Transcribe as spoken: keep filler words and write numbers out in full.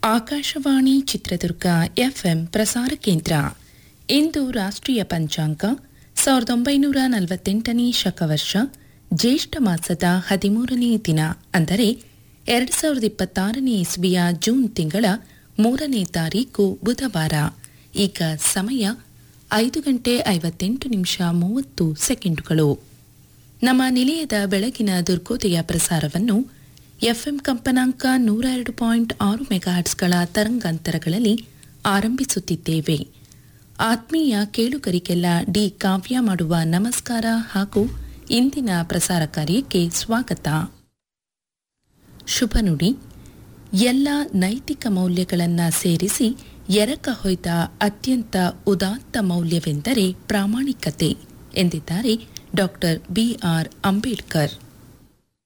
Akashvani Chitradurga FM ಪ್ರಸಾರ ಕೇಂದ್ರ. ಇಂದು ರಾಷ್ಟ್ರೀಯ ಪಂಚಾಂಗ ಸಾವಿರದ ಒಂಬೈನೂರ ನಲವತ್ತೆಂಟನೇ ಶಕವರ್ಷ ಜ್ಯೇಷ್ಠ ಮಾಸದ ಹದಿಮೂರನೇ ದಿನ, ಅಂದರೆ ಎರಡು ಸಾವಿರದ ಇಪ್ಪತ್ತಾರನೇ ಇಸ್ವಿಯ ಜೂನ್ ತಿಂಗಳ ಮೂರನೇ ತಾರೀಕು ಬುಧವಾರ. ಈಗ ಸಮಯ ಐದು ಗಂಟೆ ಐವತ್ತೆಂಟು ನಿಮಿಷ ಮೂವತ್ತು ಸೆಕೆಂಡುಗಳು. ನಮ್ಮ ನಿಲಯದ ಬೆಳಗಿನ ದುರ್ಗೋದಯ ಪ್ರಸಾರವನ್ನು ಎಫ್ಎಂ ಕಂಪನಾಂಕ ನೂರ ಎರಡು ಪಾಯಿಂಟ್ ಆರು ಮೆಗಾಹರ್ಟ್ಸ್ಗಳ ತರಂಗಾಂತರಗಳಲ್ಲಿ ಆರಂಭಿಸುತ್ತಿದ್ದೇವೆ. ಆತ್ಮೀಯ ಕೇಳುಗರಿಗೆಲ್ಲ ಡಿ ಕಾವ್ಯ ಮಾಡುವ ನಮಸ್ಕಾರ ಹಾಗೂ ಇಂದಿನ ಪ್ರಸಾರ ಕಾರ್ಯಕ್ಕೆ ಸ್ವಾಗತ. ಶುಭ ನುಡಿ. ಎಲ್ಲ ನೈತಿಕ ಮೌಲ್ಯಗಳನ್ನು ಸೇರಿಸಿ ಎರಕ ಹೊಯ್ದ ಅತ್ಯಂತ ಉದಾತ್ತ ಮೌಲ್ಯವೆಂದರೆ ಪ್ರಾಮಾಣಿಕತೆ ಎಂದಿದ್ದಾರೆ ಡಾಕ್ಟರ್ ಬಿ ಆರ್ ಅಂಬೇಡ್ಕರ್.